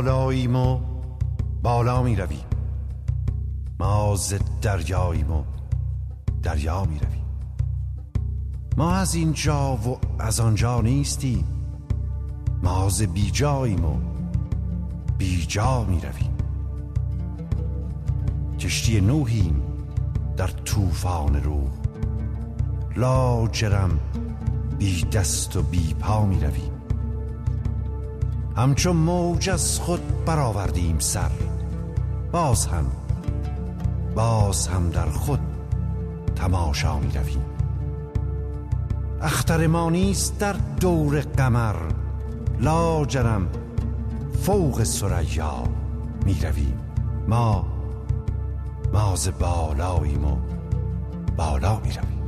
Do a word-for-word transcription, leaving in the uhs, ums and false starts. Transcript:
بالاییم و بالا می رویم، ما ز دریاییم و دریا می رویم. ما از اینجا و از آنجا نیستیم، ما ز بی جاییم و بی جا می رویم. کشتی نوحیم در طوفان روح، لاجرم بی دست و بی پا می رویم. همچون موج از خود برآوردیم سر، باز هم باز هم در خود تماشا می رویم. اختر ما نیست در دور قمر، لاجرم فوق ثریا می رویم. ما ما ز بالاییم و بالا می رویم.